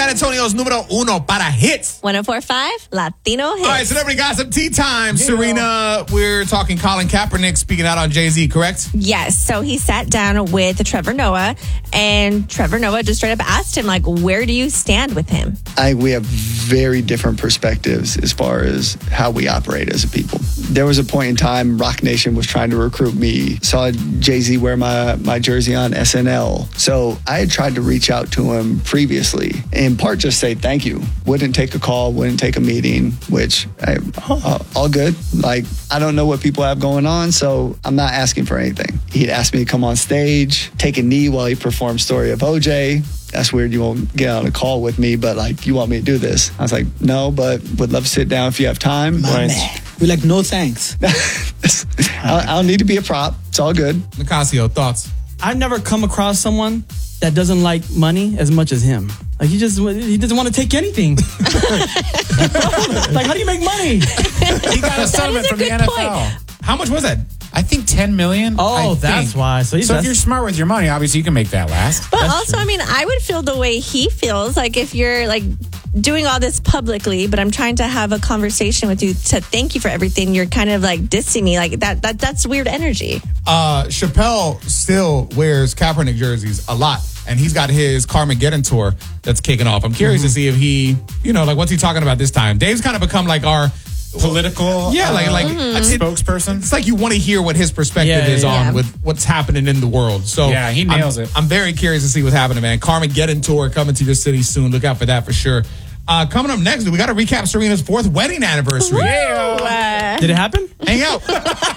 San Antonio's número uno para hits. 104.5 Latino Hits. All right, Celebrity Gossip Tea Time. Serena, we're talking Colin Kaepernick speaking out on Jay-Z, correct? Yes. So he sat down with Trevor Noah, and Trevor Noah just straight up asked him, like, where do you stand with him? We have very different perspectives as far as how we operate as a people. There was a point in time Rock Nation was trying to recruit me. Saw Jay-Z wear my jersey on SNL. So I had tried to reach out to him previously, in part just say thank you. Wouldn't take a call, wouldn't take a meeting, which all good. Like, I don't know what people have going on, so I'm not asking for anything. He'd asked me to come on stage, take a knee while he performed Story of OJ. That's weird. You won't get on a call with me, but like, you want me to do this? I was like, no, but would love to sit down if you have time. My man. We're like, no thanks. I don't need to be a prop. It's all good. Nicasio, thoughts? I've never come across someone that doesn't like money as much as him. Like, he doesn't want to take anything. Like, how do you make money? He got a settlement from the NFL. Point. How much was that? I think $10 million. Oh, that's why. So if you're smart with your money, obviously you can make that last. But also, I mean, I would feel the way he feels. Like, if you're like doing all this publicly, but I'm trying to have a conversation with you to thank you for everything, you're kind of like dissing me. Like, that's weird energy. Chappelle still wears Kaepernick jerseys a lot, and he's got his Carmageddon tour that's kicking off. I'm curious to see if he, like, what's he talking about this time? Dave's kind of become like our political spokesperson. It's like you want to hear what his perspective is on with what's happening in the world. So yeah, he nails it. I'm very curious to see what's happening, man. Carmageddon tour coming to your city soon. Look out for that for sure. Coming up next, we got to recap Serena's 4th wedding anniversary. Did it happen? Hang out.